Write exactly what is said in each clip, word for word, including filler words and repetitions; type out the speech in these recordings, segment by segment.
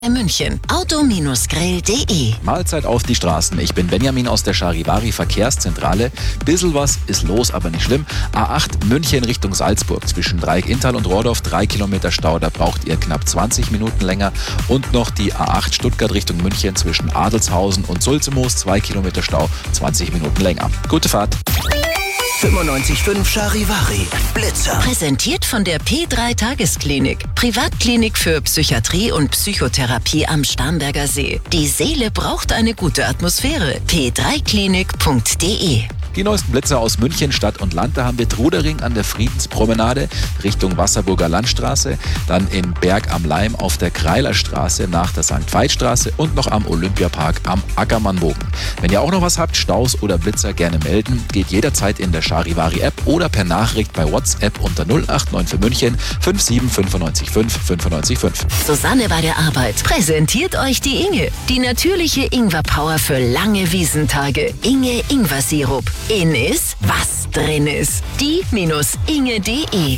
München. auto grill punkt de. Mahlzeit auf die Straßen. Ich bin Benjamin aus der Charivari Verkehrszentrale. Bissl was ist los, aber nicht schlimm. A acht München Richtung Salzburg. Zwischen Dreieck Inntal und Rohrdorf drei Kilometer Stau. Da braucht ihr knapp zwanzig Minuten länger. Und noch die A acht Stuttgart Richtung München zwischen Adelshausen und Sulzemoos. zwei Kilometer Stau, zwanzig Minuten länger. Gute Fahrt. fünfundneunzig Komma fünf Charivari Blitzer. Präsentiert von der P drei Tagesklinik. Privatklinik für Psychiatrie und Psychotherapie am Starnberger See. Die Seele braucht eine gute Atmosphäre. p drei klinik punkt de. Die neuesten Blitzer aus München, Stadt und Land. Da haben wir Trudering an der Friedenspromenade Richtung Wasserburger Landstraße, dann in Berg am Leim auf der Kreilerstraße nach der Sankt Veit-Straße und noch am Olympiapark am Ackermannbogen. Wenn ihr auch noch was habt, Staus oder Blitzer, gerne melden. Geht jederzeit in der Charivari-App oder per Nachricht bei WhatsApp unter null acht neun für München fünf sieben fünf neun fünf fünf neun fünf. Susanne bei der Arbeit. Präsentiert euch die Inge. Die natürliche Ingwer-Power für lange Wiesentage. Inge Ingwer-Sirup. In ist, was drin ist. die Inge punkt de.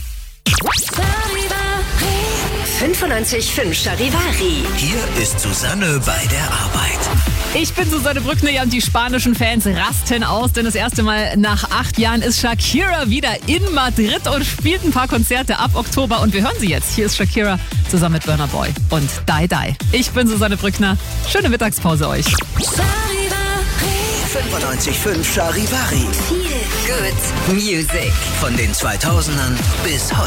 fünfundneunzig Komma fünf Charivari. Hier ist Susanne bei der Arbeit. Ich bin Susanne Brückner, ja, und die spanischen Fans rasten aus, denn das erste Mal nach acht Jahren ist Shakira wieder in Madrid und spielt ein paar Konzerte ab Oktober. Und wir hören sie jetzt. Hier ist Shakira zusammen mit Burna Boy und Die Die. Ich bin Susanne Brückner. Schöne Mittagspause euch. fünfundneunzig Komma fünf Charivari. Viel Good Music. Von den zweitausendern bis heute.